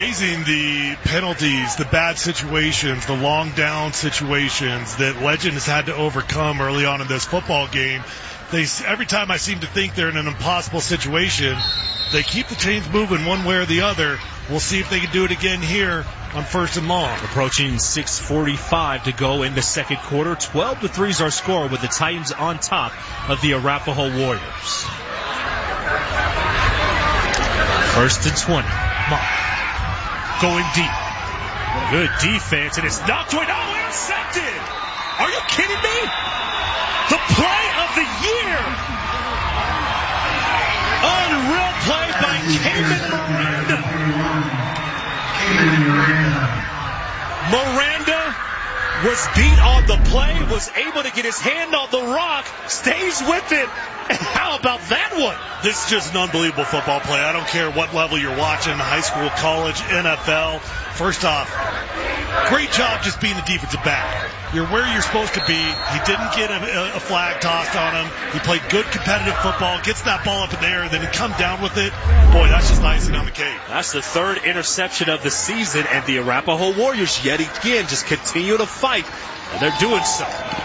amazing the penalties, the bad situations, the long down situations that Legend has had to overcome early on in this football game. Every time I seem to think they're in an impossible situation, they keep the chains moving one way or the other. We'll see if they can do it again here on 1st and long. Approaching 6:45 to go in the second quarter. 12-3 is our score with the Titans on top of the Arapahoe Warriors. 1st and 20. Mock going deep. Good defense, and it's knocked away. Oh, intercepted! Are you kidding me? The play of the year! Unreal play by Cayman Miranda. Miranda was beat on the play, was able to get his hand on the rock, stays with it. And how about that one? This is just an unbelievable football play. I don't care what level you're watching, high school, college, NFL. First off, great job just being the defensive back. You're where you're supposed to be. He didn't get a flag tossed on him. He played good competitive football, gets that ball up in the air, then he comes down with it. Boy, that's just icing on the cake. That's the third interception of the season, and the Arapahoe Warriors yet again just continue to fight, and they're doing so.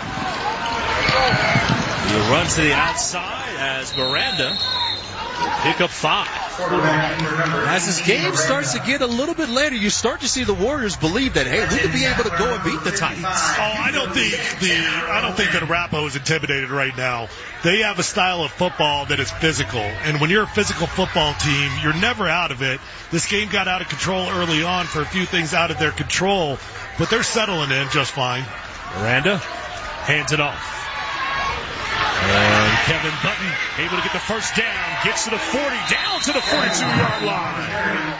He runs to the outside as Miranda will pick up 5. As this game starts to get a little bit later, you start to see the Warriors believe that, hey, we could be able to go and beat the Titans. I don't think that Arapahoe is intimidated right now. They have a style of football that is physical, and when you're a physical football team, you're never out of it. This game got out of control early on for a few things out of their control, but they're settling in just fine. Miranda hands it off. And Kevin Button able to get the first down, gets to the 40, down to the 42-yard line.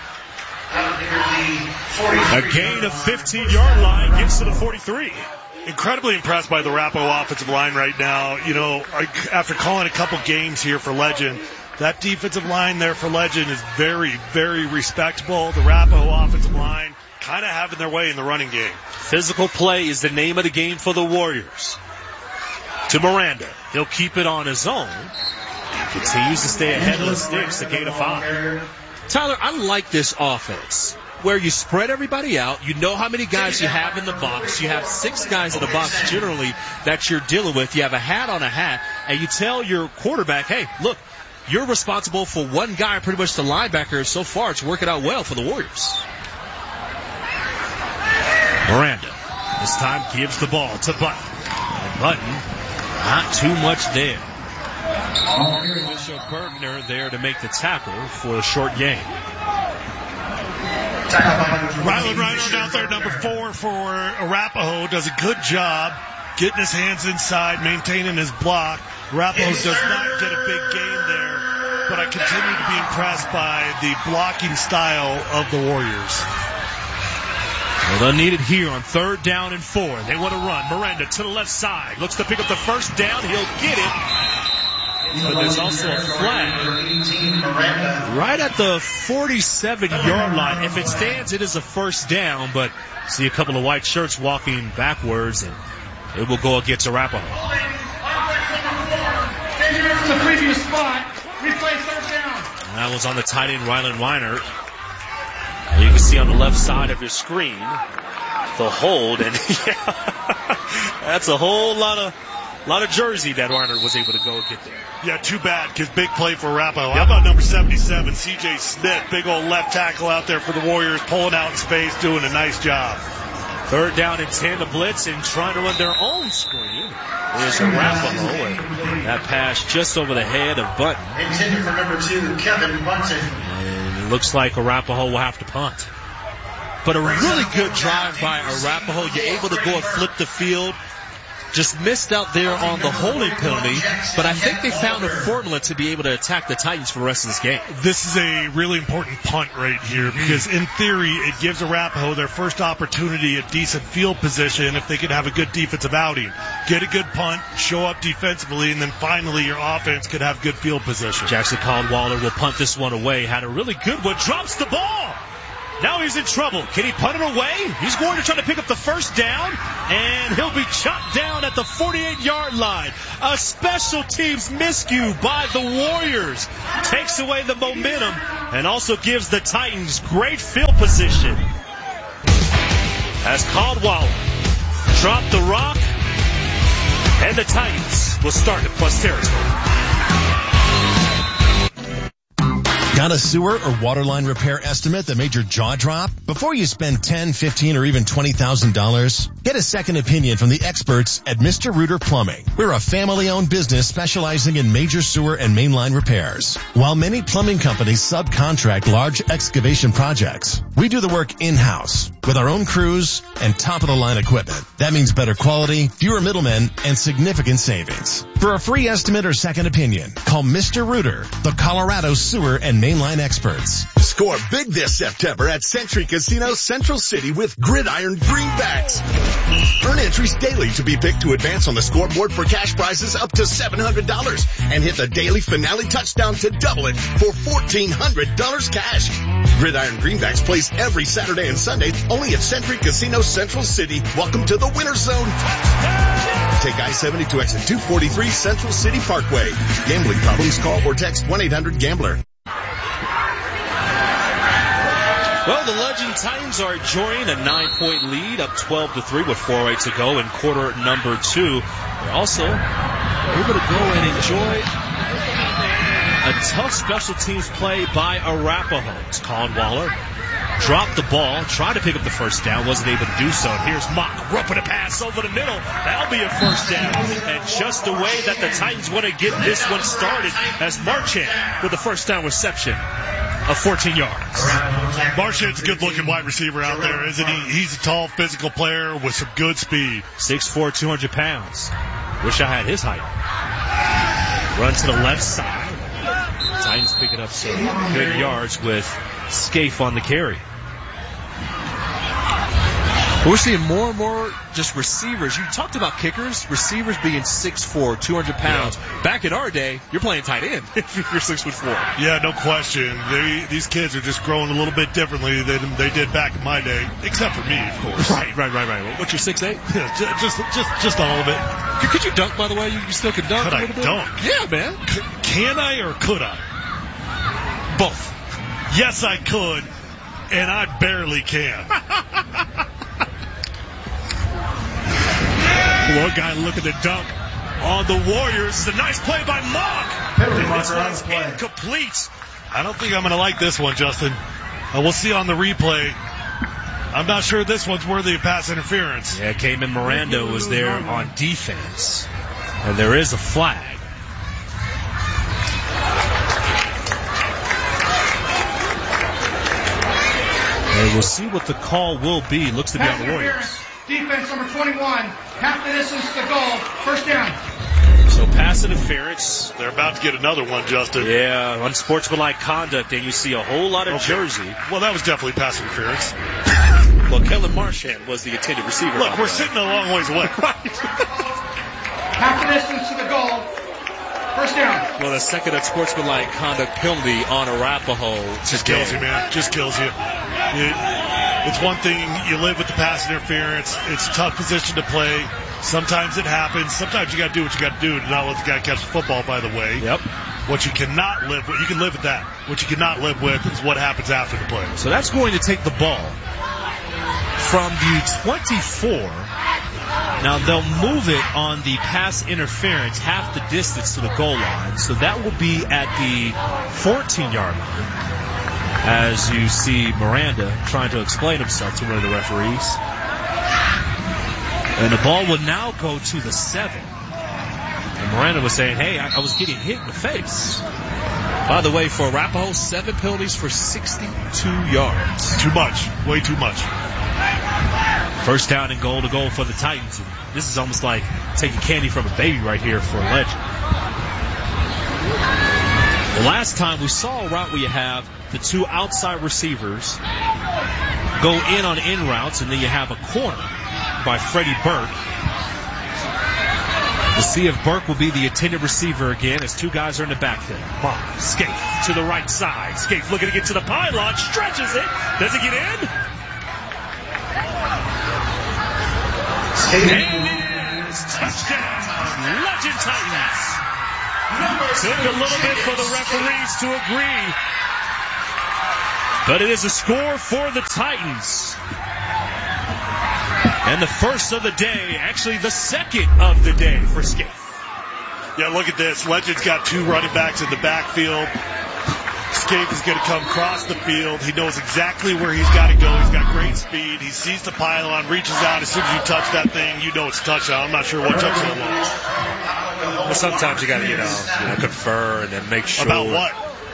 A gain of 15-yard line, gets to the 43. Incredibly impressed by the Arapahoe offensive line right now. You know, after calling a couple games here for Legend, that defensive line there for Legend is very, very respectable. The Arapahoe offensive line kind of having their way in the running game. Physical play is the name of the game for the Warriors. To Miranda. He'll keep it on his own. He continues to stay ahead of the sticks, a gain of 5. Tyler, I like this offense where you spread everybody out. You know how many guys you have in the box. You have 6 guys in the box generally that you're dealing with. You have a hat on a hat, and you tell your quarterback, hey, look, you're responsible for one guy, pretty much the linebacker. So far, it's working out well for the Warriors. Miranda this time gives the ball to Button. And Button, not too much there. Bishop Bergner there to make the tackle for a short gain. Rylan Reiner out there, number 4 for Arapahoe, does a good job getting his hands inside, maintaining his block. Arapahoe does not get a big gain there, but I continue to be impressed by the blocking style of the Warriors. Well, they'll need it here on 3rd down and 4. They want to run. Miranda to the left side. Looks to pick up the first down. He'll get it. But there's also a flag right at the 47-yard line. If it stands, it is a first down, but see a couple of white shirts walking backwards, and it will go against Arapahoe. From the previous spot, replay 3rd down. And that was on the tight end, Rylan Reiner. You can see on the left side of your screen the hold, and that's a whole lot of jersey that Reiner was able to go and get there. Yeah, too bad, because big play for Arapahoe. How about number 77, C.J. Smith, big old left tackle out there for the Warriors, pulling out in space, doing a nice job. 3rd down and 10 to blitz, and trying to run their own screen is Arapahoe, and that pass just over the head of Button. Intended for number 2, Kevin Bunton. And it looks like Arapahoe will have to punt. But a really good drive by Arapahoe. You're able to go and flip the field. Just missed out there on the holding penalty, but I think they found a formula to be able to attack the Titans for the rest of this game. This is a really important punt right here because in theory it gives Arapahoe their first opportunity at decent field position if they can have a good defensive outing. Get a good punt, show up defensively, and then finally your offense could have good field position. Jackson Caldwaller will punt this one away. Had a really good one. Drops the ball. Now he's in trouble. Can he punt it away? He's going to try to pick up the first down, and he'll be chopped down at the 48-yard line. A special teams miscue by the Warriors takes away the momentum and also gives the Titans great field position. As Caldwell dropped the rock, and the Titans will start at plus territory. Got a sewer or water line repair estimate that made your jaw drop? Before you spend $10, $15, or even $20,000, get a second opinion from the experts at Mr. Rooter Plumbing. We're a family-owned business specializing in major sewer and mainline repairs. While many plumbing companies subcontract large excavation projects, we do the work in-house with our own crews and top-of-the-line equipment. That means better quality, fewer middlemen, and significant savings. For a free estimate or second opinion, call Mr. Rooter, the Colorado sewer and mainline experts. Score big this September at Century Casino Central City with Gridiron Greenbacks. Earn entries daily to be picked to advance on the scoreboard for cash prizes up to $700 and hit the daily finale touchdown to double it for $1,400 cash. Gridiron Greenbacks plays every Saturday and Sunday only at Century Casino Central City. Welcome to the Winter Zone. Take I-70 to exit 243 Central City Parkway. Gambling problems? Call or text 1-800-GAMBLER. Well, the Legend Titans are enjoying a 9-point lead, up 12-3 with 4:08 to go in quarter number 2. They're also able to go and enjoy a tough special teams play by Arapahoe. It's Caldwell dropped the ball, tried to pick up the first down, wasn't able to do so. And here's Mock roping a pass over the middle. That'll be a first down. And just the way that the Titans want to get this one started as Marchand with the first down reception of 14 yards. Marchand's a good-looking wide receiver out there, isn't he? He's a tall, physical player with some good speed. 6'4", 200 pounds. Wish I had his height. Run to the left side. Titans picking up some good yards with Scaife on the carry. We're seeing more and more just receivers. You talked about kickers, receivers being 6'4", 200 pounds. Yeah. Back in our day, you're playing tight end if you're 6'4". Yeah, no question. These kids are just growing a little bit differently than they did back in my day, except for me, of course. Right. What's your 6'8"? Yeah, just all of it. Could you dunk, by the way? You still can dunk? Could I dunk? Yeah, man. Can I or could I? Both. Yes, I could, and I barely can. One guy looking to dunk on the Warriors. It's a nice play by Mock. This one's incomplete. I don't think I'm going to like this one, Justin. We'll see on the replay. I'm not sure this one's worthy of pass interference. Yeah, Cayman Miranda was there on defense, and there is a flag. And we'll see what the call will be. Looks to be on the Warriors. Defense number 21, half the distance to goal, first down. So pass interference. They're about to get another one, Justin. Yeah, unsportsmanlike conduct, and you see a whole lot of jersey. Well, that was definitely pass interference. Well, Kellen Marchand was the intended receiver. Look, we're sitting a long ways away. Half the distance to the goal, first down. Well, the second unsportsmanlike conduct penalty on Arapahoe. Just kills you, man. Just kills you. It's one thing, you live with the pass interference. It's a tough position to play. Sometimes it happens. Sometimes you got to do what you got to do to not let the guy catch the football, by the way. Yep. What you cannot live with, you can live with that. What you cannot live with is what happens after the play. So that's going to take the ball from the 24. Now they'll move it on the pass interference half the distance to the goal line. So that will be at the 14-yard line. As you see Miranda trying to explain himself to one of the referees. And the ball will now go to the 7. And Miranda was saying, hey, I was getting hit in the face. By the way, for Arapahoe, 7 penalties for 62 yards. Too much. Way too much. First down and goal to go for the Titans. And this is almost like taking candy from a baby right here for a Legend. The last time we saw a route where you have the 2 outside receivers go in on in routes, and then you have a corner by Freddie Burke. We'll see if Burke will be the intended receiver again as two guys are in the backfield. Scaife to the right side. Scaife looking to get to the pylon, stretches it. Does it get in? And it is touchdown, Legend Titans. Took a little bit for the referees to agree, but it is a score for the Titans. And the first of the day, actually the second of the day for Scaife. Yeah, look at this. Legend's got two running backs in the backfield. Scaife is going to come across the field. He knows exactly where he's got to go. He's got great speed. He sees the pylon, reaches out. As soon as you touch that thing, you know it's a touchdown. I'm not sure what touchdown was. Well, sometimes you got to, confer and then make sure. About what?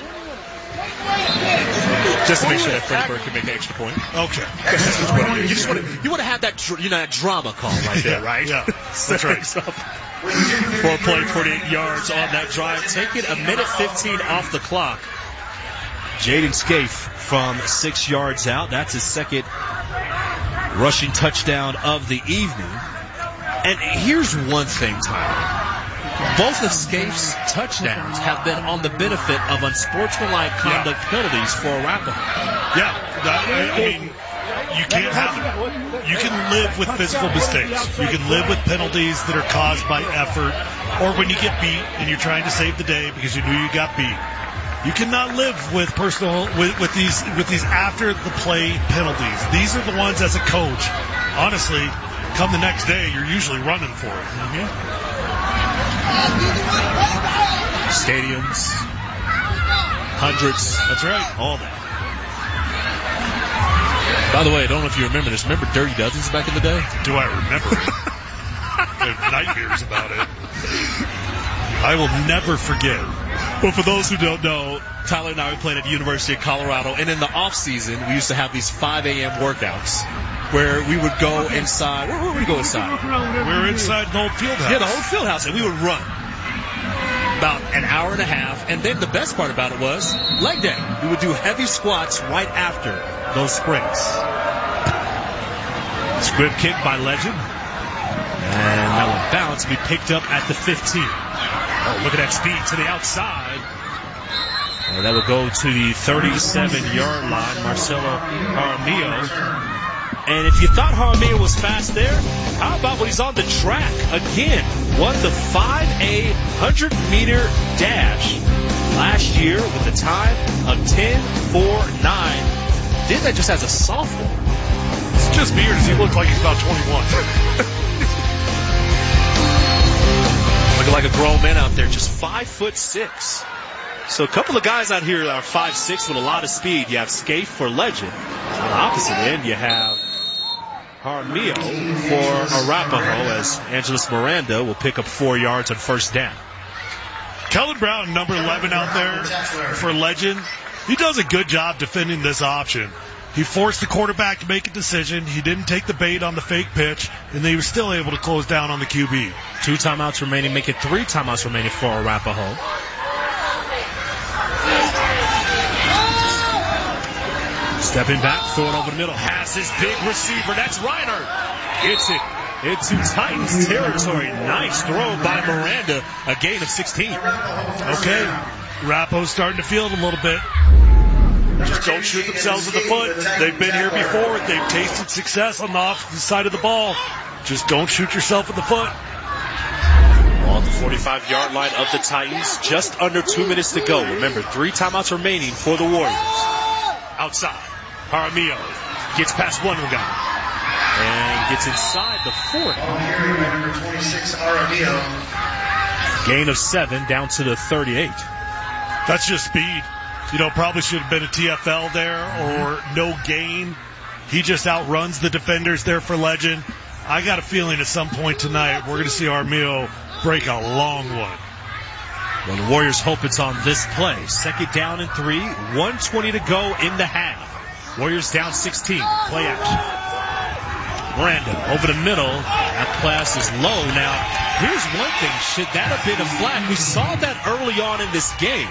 Just to make sure that Freddie Burke can make the extra point. Okay. You want to have that, that drama call right there, right? Yeah, that's right. 4 play, 48 yards on that drive. Take it a minute 15 off the clock. Jaden Scaife from 6 yards out. That's his second rushing touchdown of the evening. And here's one thing, Tyler. Both of Scaife's touchdowns have been on the benefit of unsportsmanlike conduct penalties for Arapahoe. Yeah, I mean, you can't have it. You can live with physical mistakes. You can live with penalties that are caused by effort, or when you get beat and you're trying to save the day because you knew you got beat. You cannot live with with these after the play penalties. These are the ones as a coach. Honestly, come the next day, you're usually running for it. Stadiums, hundreds. That's right. All that. By the way, I don't know if you remember this. Remember Dirty Dozens back in the day? Do I remember it? I have nightmares about it. I will never forget. Well, for those who don't know, Tyler and I were playing at the University of Colorado, and in the off season, we used to have these 5 a.m. workouts where we would go inside. Where would we go inside? We were inside the old field house. Yeah, the old field house, and we would run about an hour and a half, and then the best part about it was leg day. We would do heavy squats right after those sprints. Squib kick by Legend, and that will bounce, be picked up at the 15. Oh, look at that speed to the outside. And that will go to the 37-yard line, Marcelo Jaramillo. And if you thought Jaramillo was fast there, how about when he's on the track again? Won the 5A 100-meter dash last year with a time of 10:49. Did that just as a sophomore. It's just weird as he looks like he's about 21. Looking like a grown man out there, just 5'6". So a couple of guys out here are 5'6" with a lot of speed. You have Scaife for Legend. On the opposite end, you have Jaramillo for Arapahoe as Angeles Miranda will pick up 4 yards on first down. Kellen Brown, number 11 out there for Legend. He does a good job defending this option. He forced the quarterback to make a decision. He didn't take the bait on the fake pitch, and he was still able to close down on the QB. 2 timeouts remaining, make it 3 timeouts remaining for Arapahoe. Stepping back, throw it over the middle. Has his big receiver. That's Reinhardt. Gets it into Titans territory. Nice throw by Miranda. A gain of 16. Okay. Arapahoe's starting to feel it a little bit. Just don't shoot themselves in the foot. They've been here before. They've tasted success on the offensive side of the ball. Just don't shoot yourself in the foot. On the 45-yard line of the Titans. Just under 2 minutes to go. Remember, 3 timeouts remaining for the Warriors. Outside. Jaramillo gets past one guy and gets inside the 40. Number 26, Jaramillo. Gain of 7 down to the 38. That's just speed. Probably should have been a TFL there or no gain. He just outruns the defenders there for Legend. I got a feeling at some point tonight we're going to see Jaramillo break a long one. Well, the Warriors hope it's on this play. 2nd down and 3, 1:20 to go in the half. Warriors down 16. Play action. Miranda over the middle. That pass is low. Now, here's one thing. Should that have been a flag? We saw that early on in this game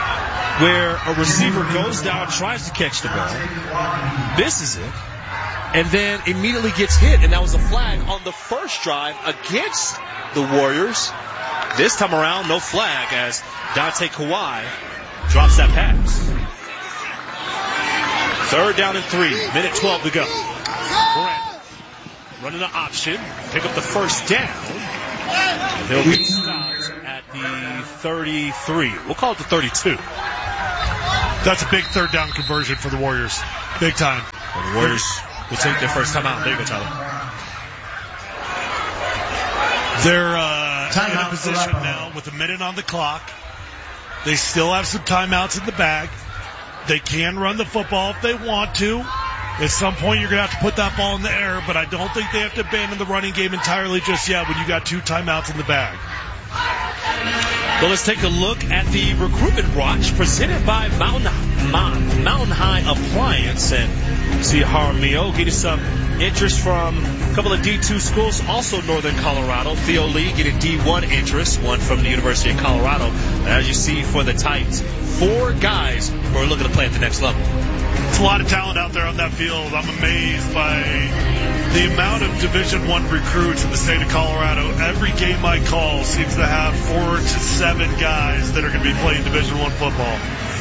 where a receiver goes down, tries to catch the ball, misses it, and then immediately gets hit, and that was a flag on the first drive against the Warriors. This time around, no flag as Dante Kawhi drops that pass. 3rd down and 3, minute 12 to go. Morant running the option, pick up the first down. They'll be stopped at the 33. We'll call it the 32. That's a big 3rd down conversion for the Warriors. Big time. And the Warriors will take their first time out. There you go, Tyler. They're in a position now with a minute on the clock. They still have some timeouts in the bag. They can run the football if they want to. At some point, you're going to have to put that ball in the air, but I don't think they have to abandon the running game entirely just yet when you got 2 timeouts in the bag. Well, let's take a look at the recruitment watch presented by Mountain High Appliance. And see Jaramillo getting some interest from a couple of D2 schools, also Northern Colorado. Theo Lee getting D1 interest, one from the University of Colorado. As you see for the Titans, 4 guys who are looking to play at the next level. It's a lot of talent out there on that field. I'm amazed by the amount of Division I recruits in the state of Colorado. Every game I call seems to have 4 to 7 guys that are going to be playing Division I football.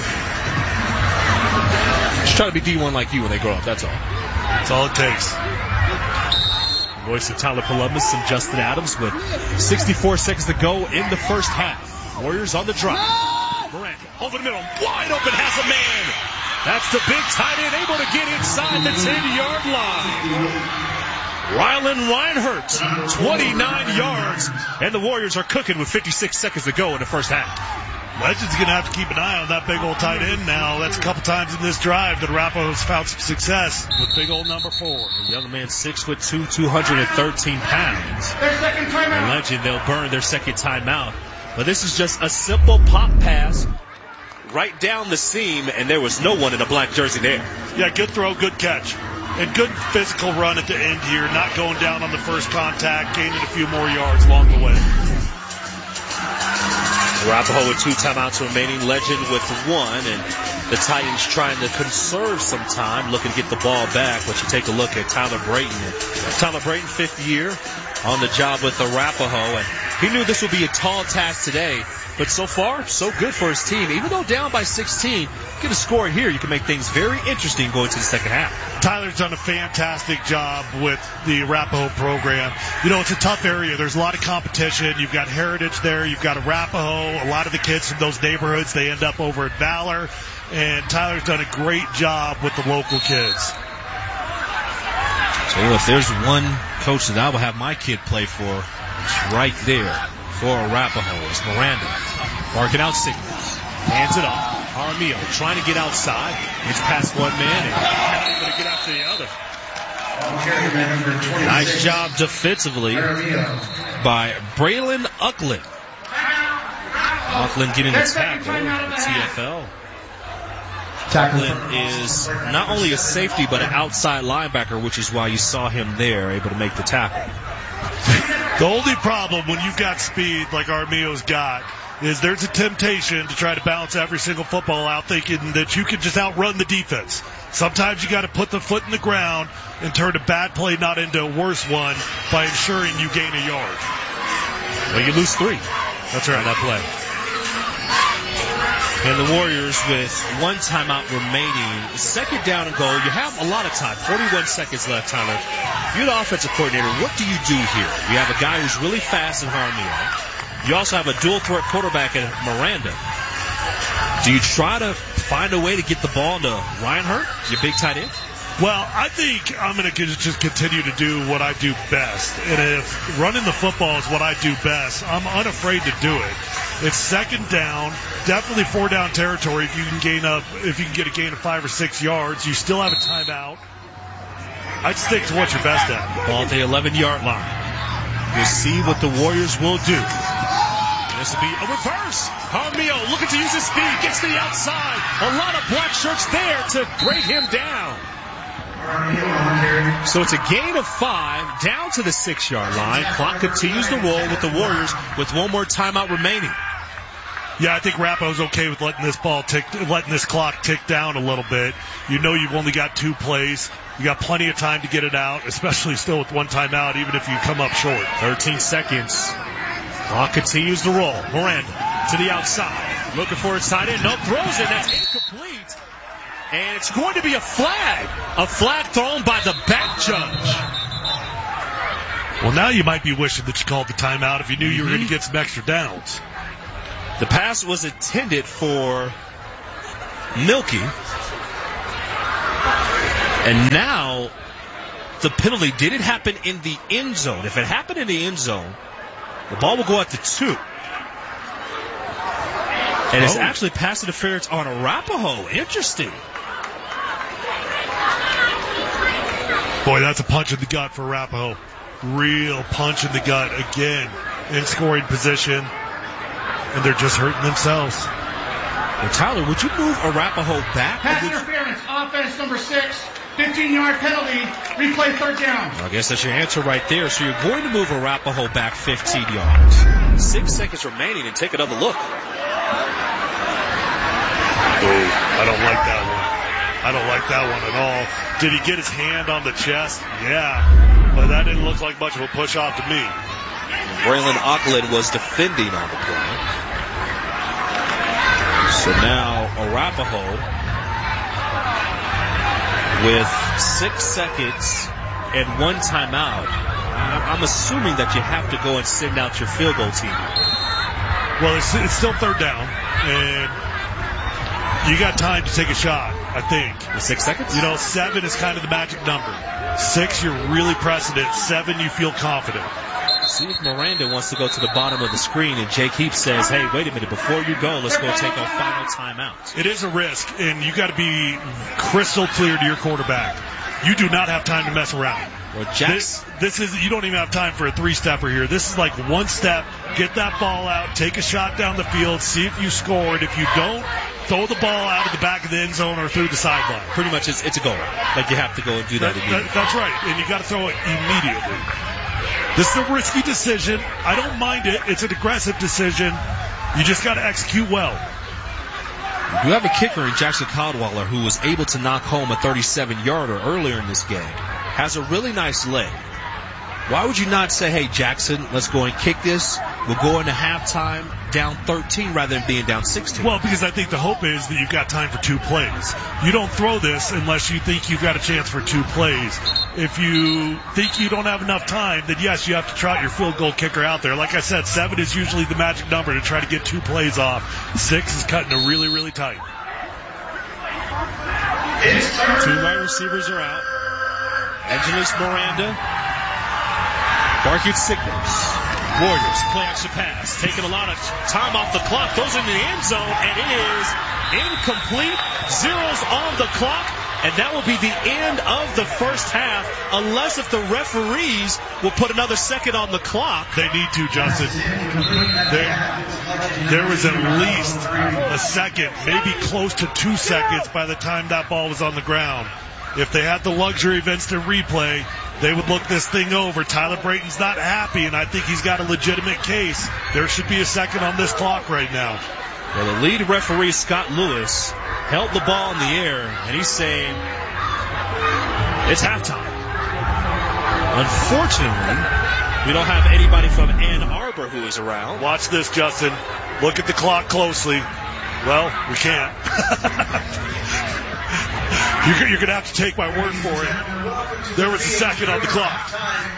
Just try to be D1 like you when they grow up, that's all. That's all it takes. Voice of Tyler Columbus and Justin Adams with 64 seconds to go in the first half. Warriors on the drive. Miranda over the middle, wide open, has a man. That's the big tight end, able to get inside the 10-yard line. Rylan Reinhardt, 29 yards, and the Warriors are cooking with 56 seconds to go in the first half. Legends going to have to keep an eye on that big old tight end now. That's a couple times in this drive that Arapahoe's found some success with big old number 4. The young man, 6'2", 213 pounds. Their second timeout. Legend, they'll burn their second timeout. But this is just a simple pop pass right down the seam, and there was no one in a black jersey there. Yeah, good throw, good catch. And good physical run at the end here, not going down on the first contact, gaining a few more yards along the way. Arapahoe with 2 timeouts remaining, Legend with 1, and the Titans trying to conserve some time, looking to get the ball back. But you take a look at Tyler Brayton. Tyler Brayton, 5th year on the job with Arapahoe, and he knew this would be a tall task today. But so far, so good for his team. Even though down by 16, get a score here, you can make things very interesting going to the second half. Tyler's done a fantastic job with the Arapahoe program. You know, it's a tough area. There's a lot of competition. You've got Heritage there. You've got Arapahoe. A lot of the kids from those neighborhoods, they end up over at Valor. And Tyler's done a great job with the local kids. So if there's one coach that I will have my kid play for, it's right there for Arapahoe. It's Miranda. Barking out signals. Hands it off. Jaramillo trying to get outside. It's past one man and not able to get after the other. Nice job defensively by Braylon Uckland. Uckland getting the tackle. The TFL. Uckland is not only a safety but an outside linebacker, which is why you saw him there, able to make the tackle. The only problem when you've got speed like Jaramillo's got is there's a temptation to try to bounce every single football out thinking that you can just outrun the defense. Sometimes you got to put the foot in the ground and turn a bad play not into a worse one by ensuring you gain a yard. Well, you lose 3. That's right. On that play. And the Warriors with 1 timeout remaining. 2nd down and goal. You have a lot of time. 41 seconds left, Tyler. If you're the offensive coordinator, what do you do here? You have a guy who's really fast in Jaramillo. You also have a dual threat quarterback in Miranda. Do you try to find a way to get the ball to Reinhardt, your big tight end? Well, I think I'm going to just continue to do what I do best. And if running the football is what I do best, I'm unafraid to do it. It's 2nd down, definitely 4-down territory. If you can get a gain of 5 or 6 yards, you still have a timeout. I'd stick to what you're best at. Ball at the 11-yard line. We'll see what the Warriors will do. This will be a reverse. Jaramillo looking to use his speed. Gets to the outside. A lot of black shirts there to break him down. So it's a gain of 5 down to the 6-yard line. Clock continues to roll with the Warriors with 1 more timeout remaining. Yeah, I think Arapahoe's okay with letting this clock tick down a little bit. You know you've only got 2 plays. You got plenty of time to get it out, especially still with 1 timeout, even if you come up short. 13 seconds. Clock continues to roll. Miranda to the outside. Looking for his tight end. No, throws it. That's incomplete. And it's going to be a flag. A flag thrown by the back judge. Well, now you might be wishing that you called the timeout if you knew you were going to get some extra downs. The pass was intended for Milky. And now the penalty, did it happen in the end zone? If it happened in the end zone, the ball will go out to 2. And it's actually pass interference on Arapahoe. Interesting. Boy, that's a punch in the gut for Arapahoe. Real punch in the gut again in scoring position. And they're just hurting themselves. Well, Tyler, would you move Arapahoe back? Pass interference, offense number 6, 15-yard penalty, replay 3rd down. I guess that's your answer right there. So you're going to move Arapahoe back 15 yards. 6 seconds remaining and take another look. Oh, I don't like that one. I don't like that one at all. Did he get his hand on the chest? Yeah. But that didn't look like much of a push-off to me. Braylon Auckland was defending on the play. So now Arapahoe with 6 seconds and 1 timeout. I'm assuming that you have to go and send out your field goal team. Well, it's still 3rd down, and you got time to take a shot, I think. With 6 seconds? 7 is kind of the magic number. 6, you're really pressing it. 7, you feel confident. See if Miranda wants to go to the bottom of the screen, and Jake Heap says, hey, wait a minute, before you go, let's go take our final timeout. It is a risk, and you got to be crystal clear to your quarterback. You do not have time to mess around. Well, this is, you don't even have time for a 3-stepper here. This is like 1 step, get that ball out, take a shot down the field, see if you score it. If you don't, throw the ball out of the back of the end zone or through the sideline. Pretty much it's a go route. Like you have to go and do that immediately. That's right, and you got to throw it immediately. This is a risky decision. I don't mind it. It's an aggressive decision. You just got to execute well. You have a kicker in Jackson Caldwaller who was able to knock home a 37-yarder earlier in this game. Has a really nice leg. Why would you not say, hey, Jackson, let's go and kick this. We'll go into halftime down 13 rather than being down 16. Well, because I think the hope is that you've got time for 2 plays. You don't throw this unless you think you've got a chance for 2 plays. If you think you don't have enough time, then yes, you have to trot your field goal kicker out there. Like I said, 7 is usually the magic number to try to get 2 plays off. 6 is cutting it really, really tight. 2 wide receivers are out. Angeles Miranda. Barking signals. Warriors, play action pass. Taking a lot of time off the clock. Throws into the end zone, and it is incomplete. Zeros on the clock, and that will be the end of the first half, unless if the referees will put another second on the clock. They need to, Justin. There was at least a second, maybe close to 2 seconds by the time that ball was on the ground. If they had the luxury of instant replay, they would look this thing over. Tyler Brayton's not happy, and I think he's got a legitimate case. There should be a second on this clock right now. Well, the lead referee, Scott Lewis, held the ball in the air, and he's saying it's halftime. Unfortunately, we don't have anybody from Ann Arbor who is around. Watch this, Justin. Look at the clock closely. Well, we can't. You're going to have to take my word for it. There was a second on the clock.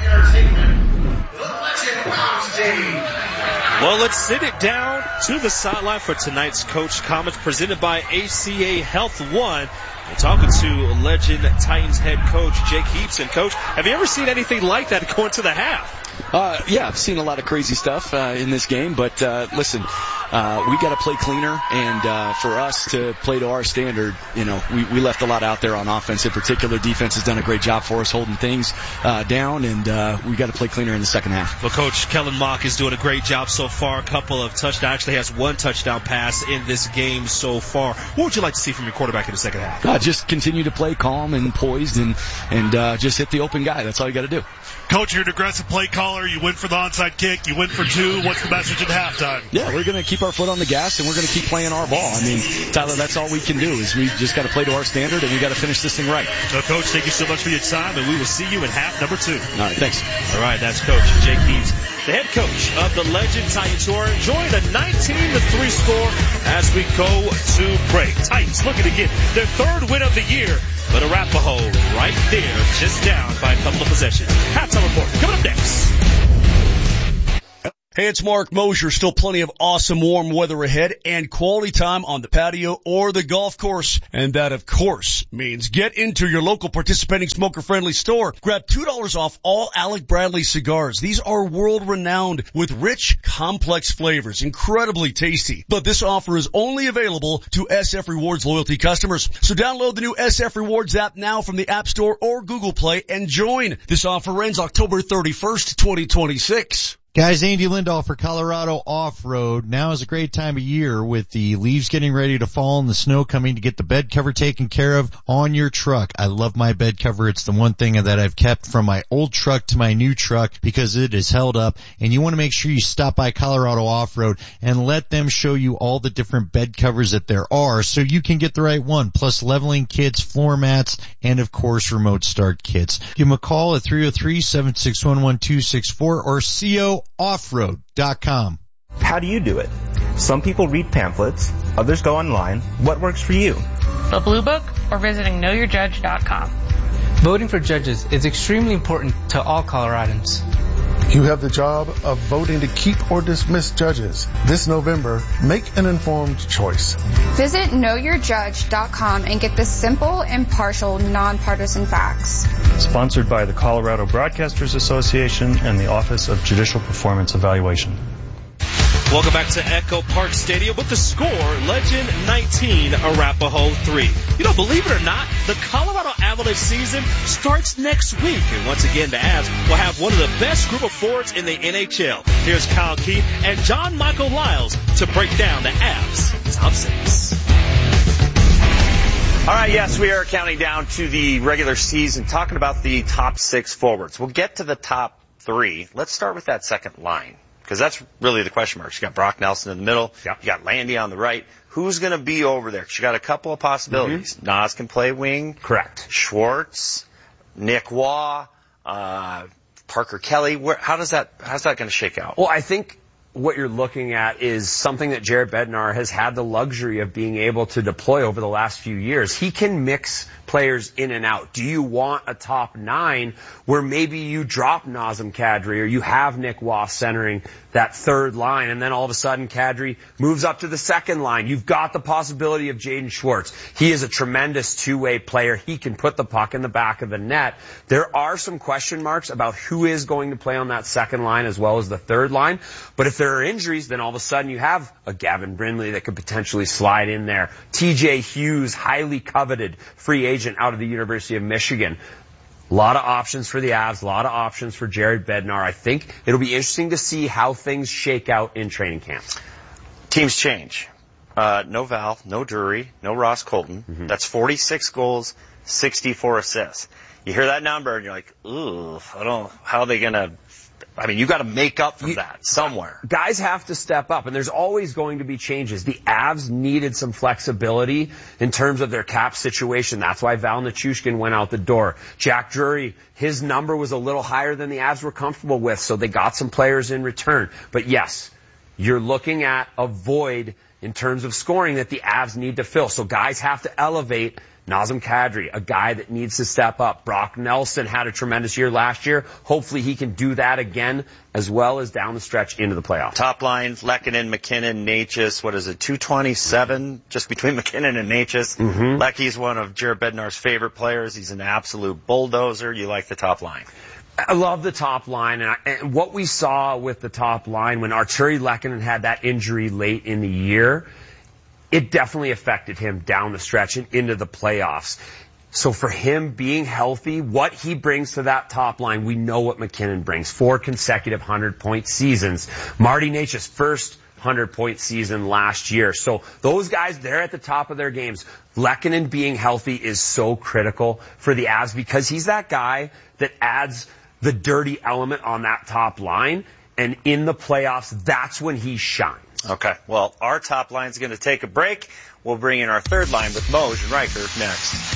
Well, let's sit it down to the sideline for tonight's Coach Comments presented by ACA Health One. We're talking to legend Titans head coach Jake Heaps. And, Coach, have you ever seen anything like that going to the half? Yeah, I've seen a lot of crazy stuff in this game, but listen, we got to play cleaner, and for us to play to our standard, we left a lot out there on offense. In particular, defense has done a great job for us holding things down, and we got to play cleaner in the second half. Well, Coach, Kellen Mock is doing a great job so far. A couple of touchdowns. Actually has 1 touchdown pass in this game so far. What would you like to see from your quarterback in the second half? Just continue to play calm and poised, and just hit the open guy. That's all you got to do. Coach, you're an aggressive play caller. caller. You went for the onside kick. You went for 2. What's the message at halftime? Yeah, we're going to keep our foot on the gas, and we're going to keep playing our ball. I mean, Tyler, that's all we can do is we just got to play to our standard, and we got to finish this thing right. So, Coach, thank you so much for your time, and we will see you in half number 2. All right, thanks. All right, that's Coach Jake Heaps, the head coach of the Legend Titans, who are enjoying a 19-3 score as we go to break. Titans looking to get their 3rd win of the year, but Arapahoe right there, just down by a couple of possessions. Halftime report coming up next. Hey, it's Mark Mosier. Still plenty of awesome warm weather ahead and quality time on the patio or the golf course. And that, of course, means get into your local participating smoker-friendly store. Grab $2 off all Alec Bradley cigars. These are world-renowned with rich, complex flavors, incredibly tasty. But this offer is only available to SF Rewards loyalty customers. So download the new SF Rewards app now from the App Store or Google Play and join. This offer ends October 31st, 2026. Guys, Andy Lindahl for Colorado Off-Road. Now is a great time of year with the leaves getting ready to fall and the snow coming to get the bed cover taken care of on your truck. I love my bed cover. It's the one thing that I've kept from my old truck to my new truck because it is held up. And you want to make sure you stop by Colorado Off-Road and let them show you all the different bed covers that there are so you can get the right one. Plus leveling kits, floor mats, and of course remote start kits. Give them a call at 303-761-1264 or COoffroad.com. How do you do it? Some people read pamphlets, others go online. What works for you? The Blue Book or visiting knowyourjudge.com. Voting for judges is extremely important to all Coloradans. You have the job of voting to keep or dismiss judges. This November, make an informed choice. Visit knowyourjudge.com and get the simple, impartial, nonpartisan facts. Sponsored by the Colorado Broadcasters Association and the Office of Judicial Performance Evaluation. Welcome back to Echo Park Stadium with the score, Legend 19, Arapahoe 3. You know, believe it or not, the Colorado Avalanche season starts next week. And once again, the Avs will have one of the best group of forwards in the NHL. Here's Kyle Keith and John Michael Lyles to break down the Avs' top 6. All right, yes, we are counting down to the regular season, talking about the top 6 forwards. We'll get to the top 3. Let's start with that second line, because that's really the question marks. You got Brock Nelson in the middle. Yep. You got Landy on the right. Who's going to be over there? Because you got a couple of possibilities. Mm-hmm. Nas can play wing. Correct. Schwartz, Nick Waugh, Parker Kelly. How's that going to shake out? Well, I think what you're looking at is something that Jared Bednar has had the luxury of being able to deploy over the last few years. He can mix players in and out. Do you want a top 9 where maybe you drop Nazem Kadri or you have Nick Waugh centering that third line and then all of a sudden Kadri moves up to the second line? You've got the possibility of Jaden Schwartz. He is a tremendous two-way player. He can put the puck in the back of the net. There are some question marks about who is going to play on that second line as well as the third line. But if there are injuries, then all of a sudden you have a Gavin Brindley that could potentially slide in there. TJ Hughes, highly coveted free agent out of the University of Michigan. A lot of options for the Avs, a lot of options for Jared Bednar. I think it'll be interesting to see how things shake out in training camp. Teams change. No Val, no Drury, no Ross Colton. Mm-hmm. That's 46 goals, 64 assists. You hear that number and you're like, ooh, how are they going to... I mean, you got to make up for that somewhere. Guys have to step up, and there's always going to be changes. The Avs needed some flexibility in terms of their cap situation. That's why Val Nichushkin went out the door. Jack Drury, his number was a little higher than the Avs were comfortable with, so they got some players in return. But yes, you're looking at a void in terms of scoring that the Avs need to fill. So guys have to elevate. Nazem Kadri, a guy that needs to step up. Brock Nelson had a tremendous year last year. Hopefully he can do that again, as well as down the stretch into the playoffs. Top line, Lehkonen, McKinnon, Natchez. 227 just between McKinnon and Natchez. Mm-hmm. Lecky's one of Jared Bednar's favorite players. He's an absolute bulldozer. You like the top line? I love the top line, and what we saw with the top line when Artturi Lehkonen had that injury late in the year, it definitely affected him down the stretch and into the playoffs. So for him being healthy, what he brings to that top line, we know what McKinnon brings. 4 consecutive 100-point seasons. Marty Natchez, first 100-point season last year. So those guys, they're at the top of their games. Lehkonen being healthy is so critical for the Avs because he's that guy that adds the dirty element on that top line. And in the playoffs, that's when he shines. Okay. Well, our top line is going to take a break. We'll bring in our third line with Moj and Riker next.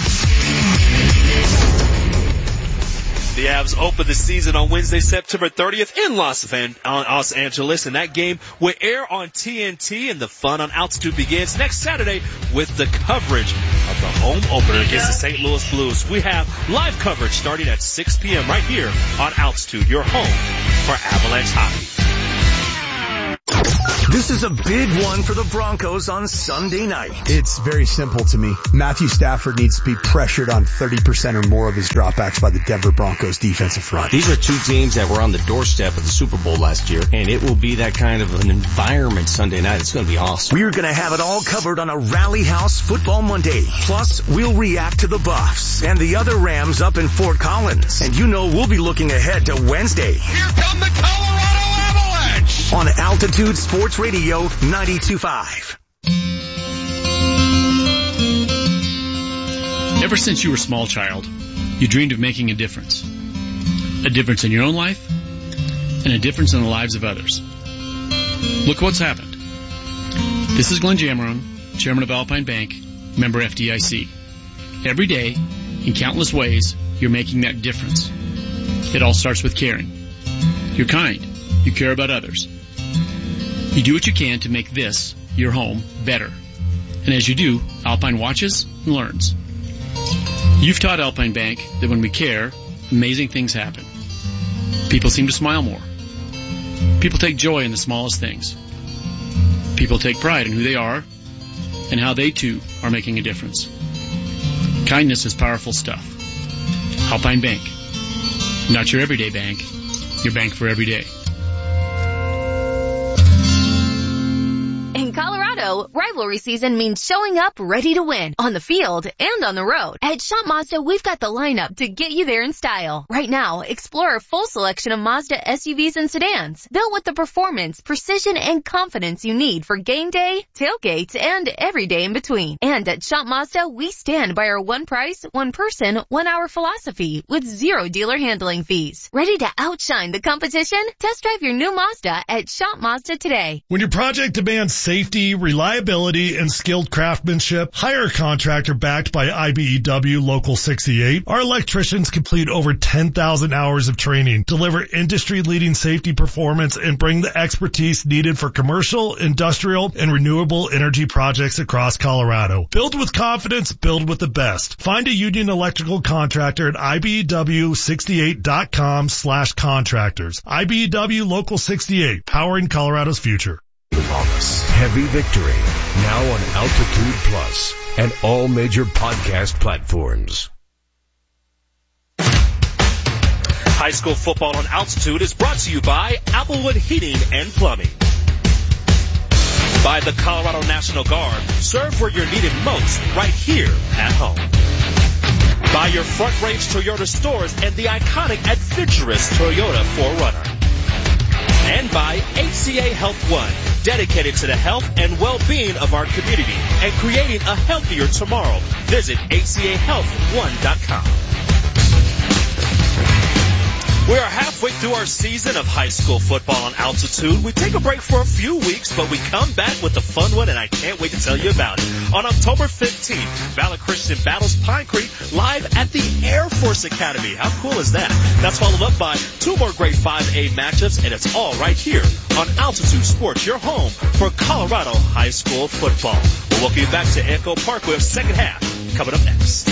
The Avs open the season on Wednesday, September 30th in Los Angeles, and that game will air on TNT, and the fun on Altitude begins next Saturday with the coverage of the home opener against the St. Louis Blues. We have live coverage starting at 6 p.m. right here on Altitude, your home for Avalanche hockey. This is a big one for the Broncos on Sunday night. It's very simple to me. Matthew Stafford needs to be pressured on 30% or more of his dropbacks by the Denver Broncos defensive front. These are two teams that were on the doorstep of the Super Bowl last year, and it will be that kind of an environment Sunday night. It's going to be awesome. We're going to have it all covered on a Rally House Football Monday. Plus, we'll react to the Buffs and the other Rams up in Fort Collins. And you know we'll be looking ahead to Wednesday. Here come the Colorado Avalanche! On Altitude Sports Radio 92.5. Ever since you were a small child, you dreamed of making a difference. A difference in your own life, and a difference in the lives of others. Look what's happened. This is Glenn Jameron, Chairman of Alpine Bank, member FDIC. Every day, in countless ways, you're making that difference. It all starts with caring. You're kind. You care about others. You do what you can to make this, your home, better. And as you do, Alpine watches and learns. You've taught Alpine Bank that when we care, amazing things happen. People seem to smile more. People take joy in the smallest things. People take pride in who they are and how they too are making a difference. Kindness is powerful stuff. Alpine Bank. Not your everyday bank, your bank for every day. In Colorado, rivalry season means showing up ready to win on the field and on the road. At Shop Mazda, we've got the lineup to get you there in style. Right now, explore a full selection of Mazda SUVs and sedans, built with the performance, precision, and confidence you need for game day, tailgates, and every day in between. And at Shop Mazda, we stand by our one price, one person, 1 hour philosophy with zero dealer handling fees. Ready to outshine the competition? Test drive your new Mazda at Shop Mazda today. When your project demands safety, reliability, and skilled craftsmanship, hire a contractor backed by IBEW Local 68. Our electricians complete over 10,000 hours of training, deliver industry-leading safety performance, and bring the expertise needed for commercial, industrial, and renewable energy projects across Colorado. Build with confidence, build with the best. Find a Union Electrical contractor at IBEW68.com/contractors. IBEW Local 68, powering Colorado's future. Heavy Victory, now on Altitude Plus and all major podcast platforms. High school football on Altitude is brought to you by Applewood Heating and Plumbing. By the Colorado National Guard, serve where you're needed most, right here at home. By your Front Range Toyota stores and the iconic adventurous Toyota 4Runner. And by HCA Health One, dedicated to the health and well-being of our community and creating a healthier tomorrow. Visit HCAHealth1.com. We are halfway through our season of high school football on Altitude. We take a break for a few weeks, but we come back with a fun one, and I can't wait to tell you about it. On October 15th, Valor Christian battles Pine Creek live at the Air Force Academy. How cool is that? That's followed up by 2 more grade 5A matchups, and it's all right here on Altitude Sports, your home for Colorado high school football. We'll welcome you back to Echo Parkway, second half, coming up next.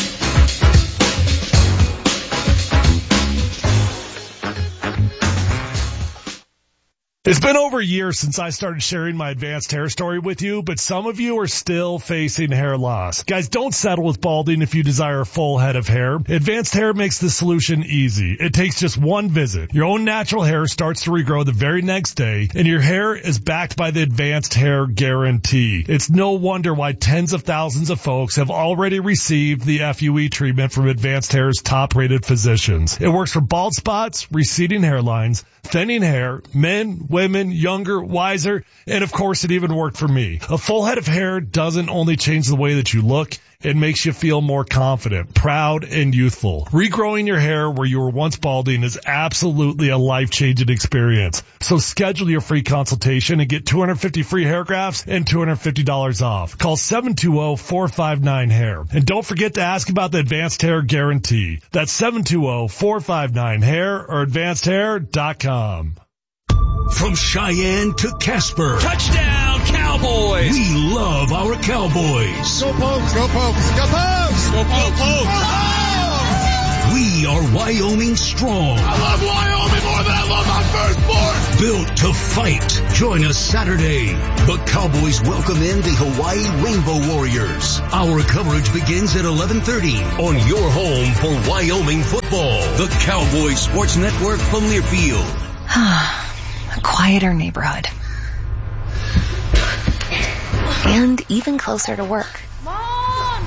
It's been over a year since I started sharing my advanced hair story with you, but some of you are still facing hair loss. Guys, don't settle with balding if you desire a full head of hair. Advanced Hair makes the solution easy. It takes just one visit. Your own natural hair starts to regrow the very next day, and your hair is backed by the Advanced Hair Guarantee. It's no wonder why tens of thousands of folks have already received the FUE treatment from Advanced Hair's top-rated physicians. It works for bald spots, receding hairlines, thinning hair, men, women, younger, wiser, and of course it even worked for me. A full head of hair doesn't only change the way that you look, it makes you feel more confident, proud, and youthful. Regrowing your hair where you were once balding is absolutely a life-changing experience. So schedule your free consultation and get 250 free hair grafts and $250 off. Call 720-459-HAIR. And don't forget to ask about the Advanced Hair Guarantee. That's 720-459-HAIR or advancedhair.com. From Cheyenne to Casper. Touchdown, Cowboys! We love our Cowboys. Go Pokes! Go Pokes! Go Pokes! Go Pokes! Go Pokes! We are Wyoming strong. I love Wyoming more than I love my firstborn. Built to fight. Join us Saturday. The Cowboys welcome in the Hawaii Rainbow Warriors. Our coverage begins at 11:30 on your home for Wyoming football. The Cowboys Sports Network from Learfield. A quieter neighborhood. And even closer to work. Mom!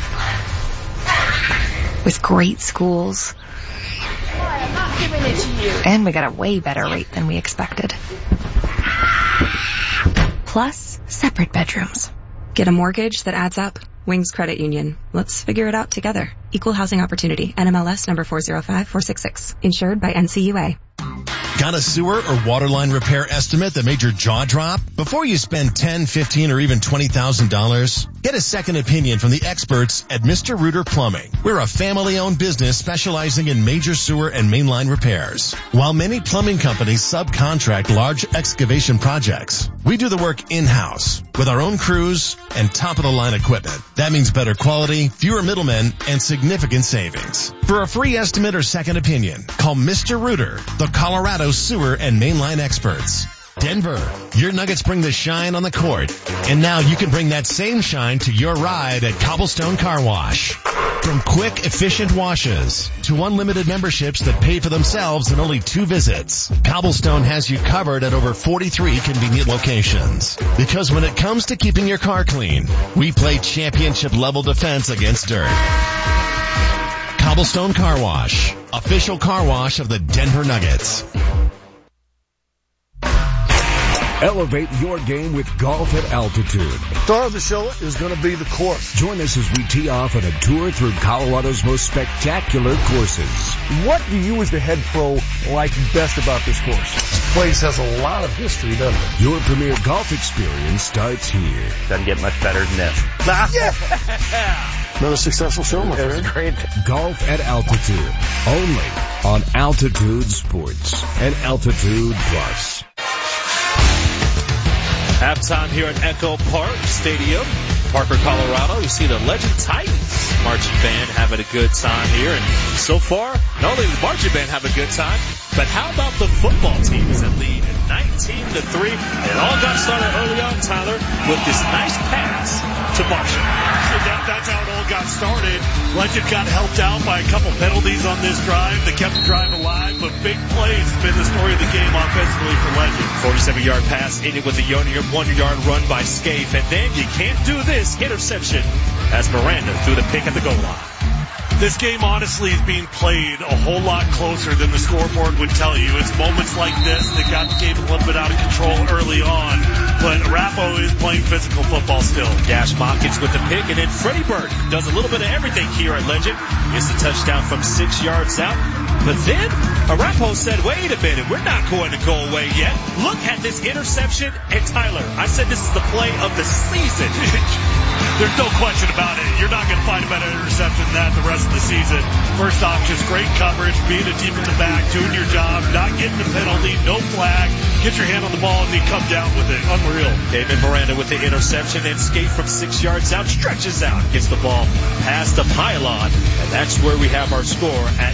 With great schools. I'm not giving it to you. And we got a way better rate than we expected. Plus, separate bedrooms. Get a mortgage that adds up. Wings Credit Union. Let's figure it out together. Equal housing opportunity. NMLS number 405466. Insured by NCUA. Got a sewer or water line repair estimate that made your jaw drop? Before you spend $10,000, $15,000, or even $20,000, get a second opinion from the experts at Mr. Reuter Plumbing. We're a family-owned business specializing in major sewer and mainline repairs. While many plumbing companies subcontract large excavation projects, we do the work in-house with our own crews and top-of-the-line equipment. That means better quality, fewer middlemen, and significant savings. For a free estimate or second opinion, call Mr. Reuter, the Colorado sewer and mainline experts. Denver, your Nuggets bring the shine on the court. And now you can bring that same shine to your ride at Cobblestone Car Wash. From quick, efficient washes to unlimited memberships that pay for themselves in only 2 visits, Cobblestone has you covered at over 43 convenient locations. Because when it comes to keeping your car clean, we play championship-level defense against dirt. Cobblestone Car Wash, official car wash of the Denver Nuggets. Elevate your game with golf at altitude. Star of the show is going to be the course. Join us as we tee off on a tour through Colorado's most spectacular courses. What do you as the head pro like best about this course? This place has a lot of history, doesn't it? Your premier golf experience starts here. Doesn't get much better than this. Yeah. Another successful show, my friend. It's great. Golf at altitude. Only on Altitude Sports and Altitude Plus. Halftime here at Echo Park Stadium, Parker, Colorado. You see the Legend Titans marching band having a good time here. And so far, not only the marching band have a good time, but how about the football teams that lead 19-3? It all got started early on, Tyler, with this nice pass to Marshall. That's how it all got started. Legend got helped out by a couple penalties on this drive that kept the drive alive, but big plays have been the story of the game offensively for Legend. 47-yard pass ended with a 1-yard run by Scaife, and then you can't do this. Interception as Miranda threw the pick at the goal line. This game honestly is being played a whole lot closer than the scoreboard would tell you. It's moments like this that got the game a little bit out of control early on, but Arapahoe is playing physical football still. Dash Mopkins with the pick, and then Freddie Burton does a little bit of everything here at Legend. Gets the touchdown from 6 yards out. But then Arapahoe said, wait a minute, we're not going to go away yet. Look at this interception. And Tyler, I said this is the play of the season. There's no question about it. You're not going to find a better interception than that the rest of the season. First off, just great coverage, being a deep in the back, doing your job, not getting the penalty, no flag. Get your hand on the ball and then come down with it. Unreal. David Miranda with the interception and skate from 6 yards out, stretches out, gets the ball past the pylon. And that's where we have our score at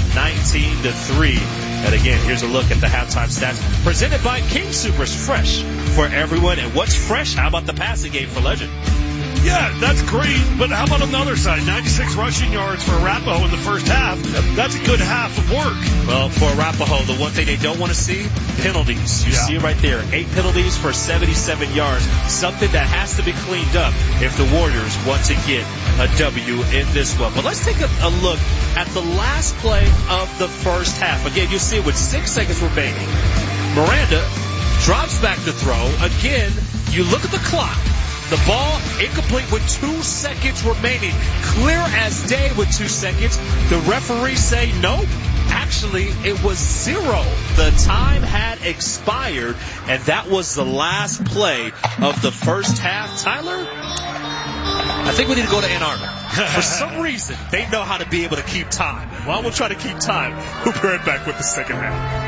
19-3. And again, here's a look at the halftime stats presented by King Soopers. Fresh for everyone. And what's fresh? How about the passing game for Legend? Yeah, that's great, but how about on the other side? 96 rushing yards for Arapahoe in the first half. That's a good half of work. Well, for Arapahoe, the one thing they don't want to see, penalties. You see it right there. 8 penalties for 77 yards. Something that has to be cleaned up if the Warriors want to get a W in this one. But let's take a look at the last play of the first half. Again, you see it with 6 seconds remaining. Miranda Drops back to throw. Again, you look at the clock. The ball incomplete with 2 seconds remaining. Clear as day with 2 seconds. The referees say nope. Actually, it was 0. The time had expired, and that was the last play of the first half. Tyler, I think we need to go to Ann Arbor. For some reason, they know how to be able to keep time. Well, we'll try to keep time. We'll be right back with the second half.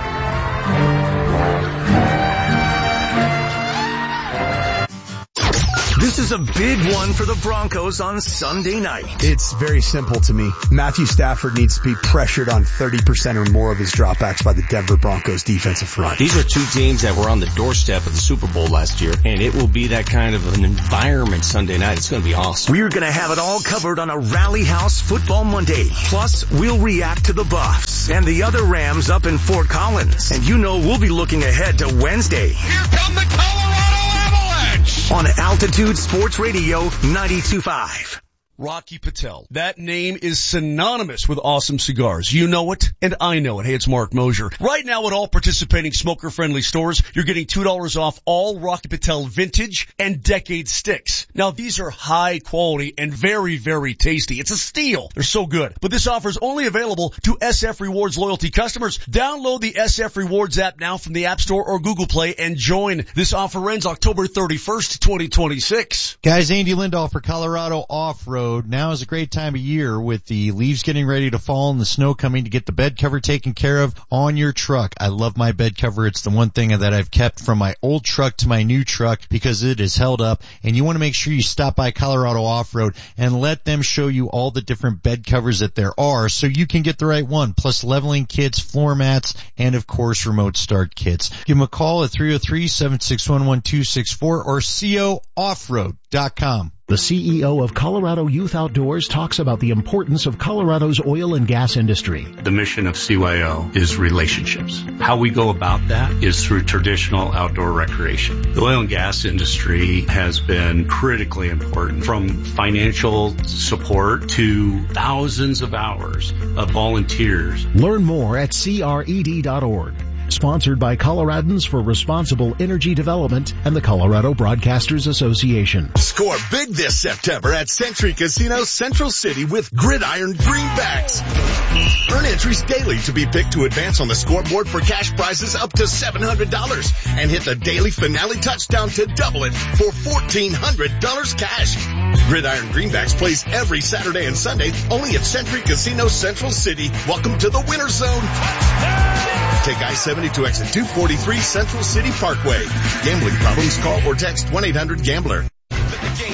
This is a big one for the Broncos on Sunday night. It's very simple to me. Matthew Stafford needs to be pressured on 30% or more of his dropbacks by the Denver Broncos defensive front. These are two teams that were on the doorstep of the Super Bowl last year, and it will be that kind of an environment Sunday night. It's going to be awesome. We're going to have it all covered on a Rally House Football Monday. Plus, we'll react to the Buffs and the other Rams up in Fort Collins. And you know we'll be looking ahead to Wednesday. Here come the Colorado Avalanche! On Altitude Sports Radio 92.5. Rocky Patel. That name is synonymous with awesome cigars. You know it, and I know it. Hey, it's Mark Mosier. Right now at all participating smoker-friendly stores, you're getting $2 off all Rocky Patel vintage and decade sticks. Now, these are high quality and very, very tasty. It's a steal. They're so good. But this offer is only available to SF Rewards loyalty customers. Download the SF Rewards app now from the App Store or Google Play and join. This offer ends October 31st, 2026. Guys, Andy Lindahl for Colorado Off-Road. Now is a great time of year with the leaves getting ready to fall and the snow coming to get the bed cover taken care of on your truck. I love my bed cover. It's the one thing that I've kept from my old truck to my new truck because it is held up. And you want to make sure you stop by Colorado Off-Road and let them show you all the different bed covers that there are so you can get the right one. Plus leveling kits, floor mats, and of course remote start kits. Give them a call at 303-761-1264 or COoffroad.com. The CEO of Colorado Youth Outdoors talks about the importance of Colorado's oil and gas industry. The mission of CYO is relationships. How we go about that is through traditional outdoor recreation. The oil and gas industry has been critically important, from financial support to thousands of hours of volunteers. Learn more at CRED.org. Sponsored by Coloradans for Responsible Energy Development and the Colorado Broadcasters Association. Score big this September at Century Casino Central City with Gridiron Greenbacks. Earn entries daily to be picked to advance on the scoreboard for cash prizes up to $700 and hit the daily finale touchdown to double it for $1,400 cash. Gridiron Greenbacks plays every Saturday and Sunday only at Century Casino Central City. Welcome to the winner zone. Take I-70 to exit 243 Central City Parkway. Gambling problems? Call or text 1-800-GAMBLER.